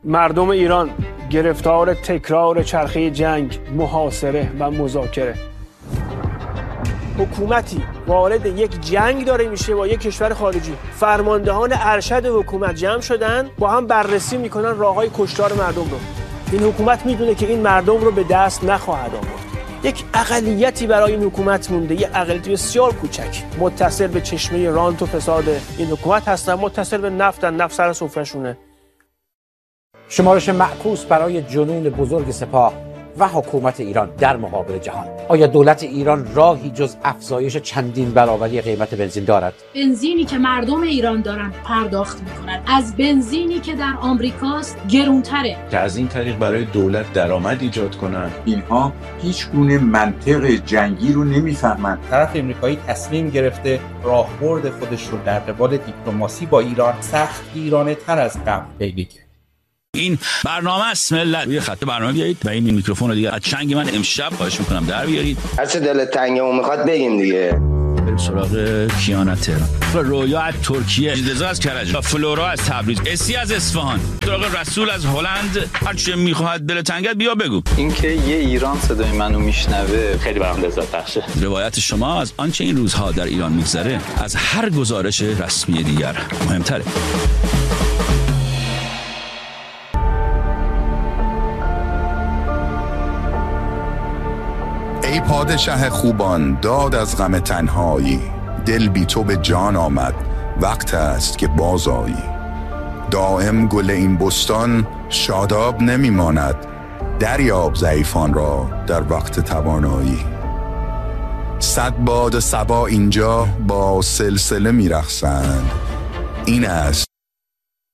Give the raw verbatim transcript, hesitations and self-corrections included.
مردم ایران گرفتار تکرار چرخه جنگ، محاصره و مذاکره. حکومتی وارد یک جنگ داره میشه با یک کشور خارجی، فرماندهان ارشد حکومت جمع شدن با هم بررسی میکنن راههای کشتار مردم رو. این حکومت میدونه که این مردم رو به دست نخواهد آورد. یک اقلیتی برای این حکومت مونده، یک اقلیت بسیار کوچک، متصل به چشمه رانت و فساد این حکومت هستن، متصل به نفتن، نفت سر سفره‌شونه. شمارش معکوس برای جنون بزرگ سپاه و حکومت ایران در مقابل جهان. آیا دولت ایران راهی جز افزایش چندین برابری قیمت بنزین دارد؟ بنزینی که مردم ایران دارن پرداخت میکنن از بنزینی که در آمریکاست گرونتره، که از این طریق برای دولت درآمد ایجاد کنن. اینها هیچ گونه منطق جنگی رو نمیفهمند. طرف امریکایی تصمیم گرفته راهبرد خودش رو در قبال دیپلماسی با ایران سخت ایرانه تر از قبل بگیره. این برنامه است ملت، روی خط برنامه بیایید و این میکروفون رو دیگه از چنگ من امشب خواهش میکنم در بیارید. هر چه دلت تنگمون میخواد بگیم دیگه. بریم سراغ کیانا تهران، رویا از ترکیه، رضا از کرج، فلورا از تبریز، اسی از اصفهان، سراغ رسول از هلند. هر چه میخواد دل تنگت بیا بگو. اینکه یه ایران صدای منو میشنوه خیلی برام لذت بخشه. روایت شما از آنچه این روزها در ایران میگذره از هر گزارش رسمی دیگر مهمتره. ای پادشه خوبان، داد از غم تنهایی، دل بی تو به جان آمد، وقت است که بازآیی. دائم گل این بستان شاداب نمی ماند، دریاب ضعیفان را در وقت توانایی. صد باد صبا اینجا با سلسله می رقصند، این است